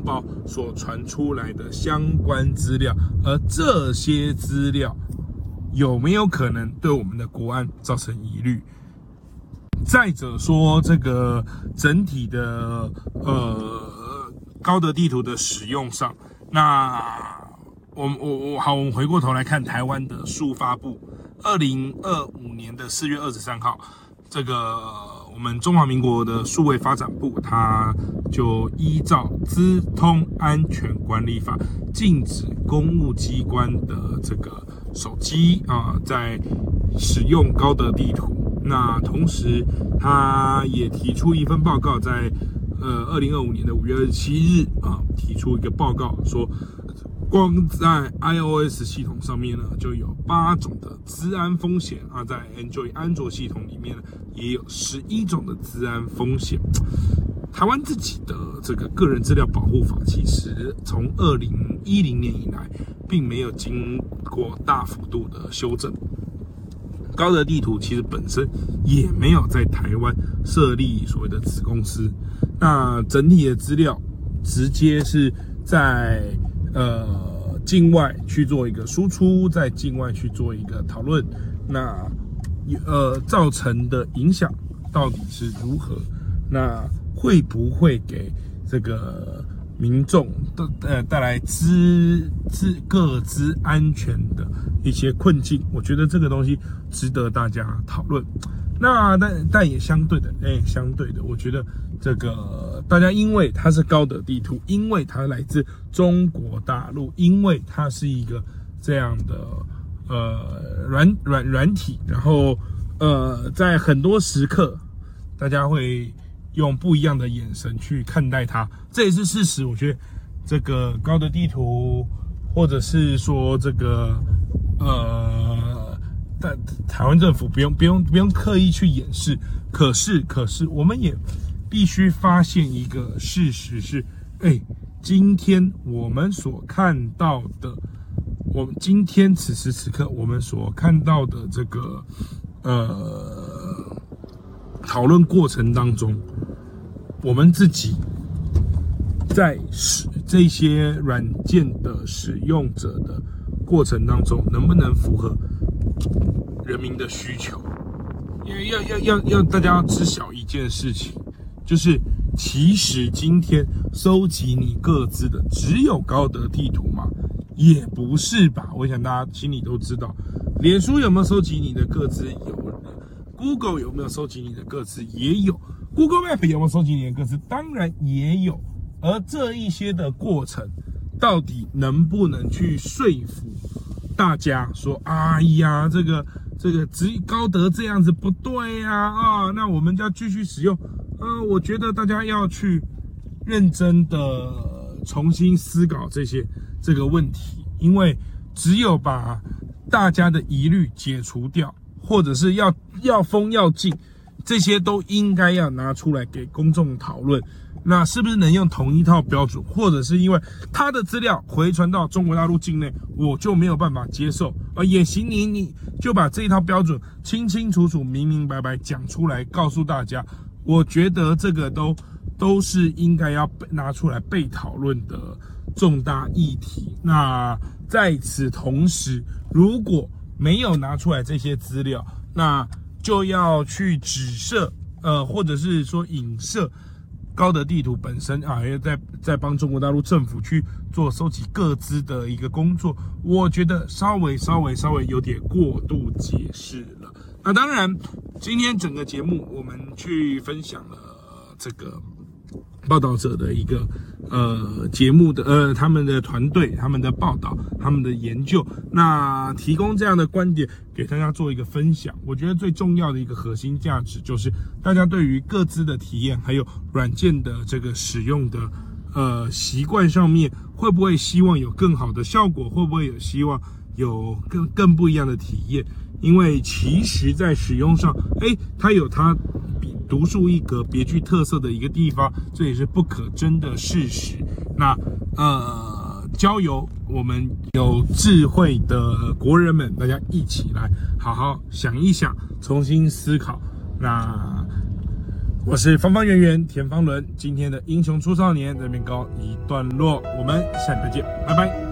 胞所传出来的相关资料，而这些资料有没有可能对我们的国安造成疑虑？再者说，这个整体的高德地图的使用上，那我们回过头来看台湾的数发部，2025年的4月23号，这个我们中华民国的数位发展部，它就依照《资通安全管理法》禁止公务机关的这个手机在使用高德地图。那同时，他也提出一份报告，在2025年的5月27日提出一个报告说，光在 iOS 系统上面呢，就有8种的资安风险在 Android 安卓系统里面呢，也有11种的资安风险。台湾自己的这个个人资料保护法，其实从2010年以来，并没有经过大幅度的修正。高德地图其实本身也没有在台湾设立所谓的子公司，那整体的资料直接是在境外去做一个输出，在境外去做一个讨论，那造成的影响到底是如何？那会不会给这个民众带来个资安全的一些困境？我觉得这个东西值得大家讨论。那但也相对的，我觉得这个大家因为它是高德地图，因为它来自中国大陆，因为它是一个这样的软体，然后在很多时刻，大家会用不一样的眼神去看待它，这也是事实。我觉得这个高德地图，或者是说这个但台湾政府不用刻意去掩饰。可是我们也必须发现一个事实是，今天我们所看到的，我们今天此时此刻我们所看到的这个讨论过程当中，我们自己在这些软件的使用者的过程当中，能不能符合人民的需求？因为要大家要知晓一件事情，就是其实今天收集你个资的只有高德地图吗？也不是吧。我想大家心里都知道，脸书有没有收集你的个资？有。Google 有没有收集你的个资？也有。Google Map 有没有收集你的个资？当然也有。而这一些的过程，到底能不能去说服大家说，哎呀，这个高德这样子不对呀，那我们就要继续使用。我觉得大家要去认真的重新思考这个问题，因为只有把大家的疑虑解除掉，或者是要封要禁，这些都应该要拿出来给公众讨论。那是不是能用同一套标准，或者是因为他的资料回传到中国大陆境内，我就没有办法接受，也行，你就把这一套标准清清楚楚、明明白白讲出来，告诉大家。我觉得这个都是应该要拿出来被讨论的重大议题。那在此同时，如果没有拿出来这些资料，那就要去指涉或者是说影射高德地图本身也在帮中国大陆政府去做收集个资的一个工作，我觉得稍微有点过度解释了。那当然，今天整个节目我们去分享了这个报道者的一个节目的他们的团队、他们的报道、他们的研究，那提供这样的观点给大家做一个分享。我觉得最重要的一个核心价值就是大家对于个资的体验，还有软件的这个使用的习惯上面，会不会希望有更好的效果？会不会有希望有更不一样的体验？因为其实在使用上，它有它独树一格、别具特色的一个地方，这也是不可争的事实。那交由我们有智慧的国人们，大家一起来好好想一想，重新思考。那我是方方圆圆田方伦，今天的英雄出少年这边告一段落，我们下礼拜见，拜拜。